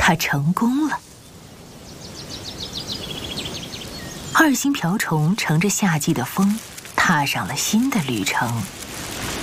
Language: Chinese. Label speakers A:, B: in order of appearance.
A: 他成功了。2星瓢虫乘着夏季的风，踏上了新的旅程。